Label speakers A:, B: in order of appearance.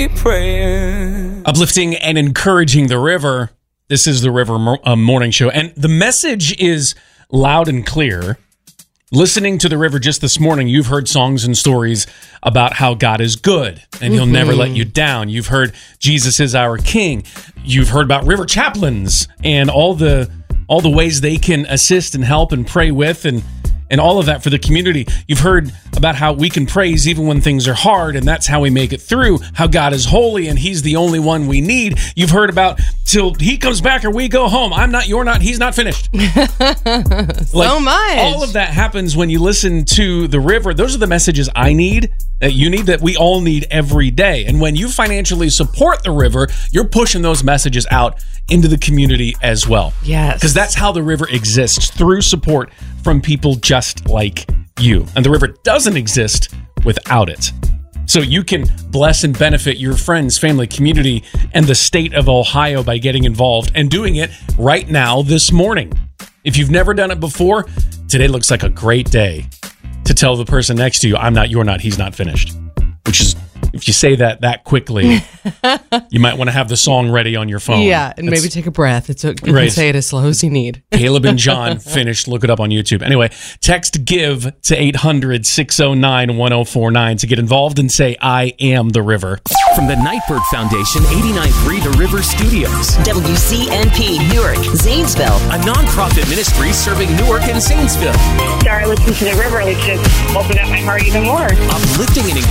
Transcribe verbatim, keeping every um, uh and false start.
A: keep praying.
B: Uplifting and encouraging the river. This is the River Mo- uh, Morning Show. And the message is loud and clear. Listening to the river just this morning, you've heard songs and stories about how God is good and he'll mm-hmm. never let you down. You've heard Jesus is our king. You've heard about river chaplains and all the all the ways they can assist and help and pray with and and all of that for the community. You've heard about how we can praise even when things are hard, and that's how we make it through, how God is holy and he's the only one we need. You've heard about till he comes back or we go home. I'm not, you're not, he's not finished.
C: so
B: like,
C: much.
B: All of that happens when you listen to the river. Those are the messages I need, that you need, that we all need every day. And when you financially support the river, you're pushing those messages out into the community as well.
C: Yes.
B: Because that's how the river exists, through support from people just like you. And the river doesn't exist without it. So you can bless and benefit your friends, family, community, and the state of Ohio by getting involved and doing it right now this morning. If you've never done it before, today looks like a great day to tell the person next to you, I'm not, you're not, he's not finished. Which is, if you say that that quickly, you might want to have the song ready on your phone.
C: Yeah, and
B: That's,
C: maybe take a breath. It's a, you
B: right.
C: can say it as slow as you need.
B: Caleb and John finished. Look it up on YouTube. Anyway, text GIVE to eight hundred, six oh nine, one oh four nine to get involved and say, I am the river.
D: From the Nightbird Foundation, eighty-nine point three The River Studios.
E: W C N P, Newark, Zanesville.
D: A nonprofit ministry serving Newark and Zanesville.
F: After I listened to the river, it just opened up my heart even more.
D: Uplifting and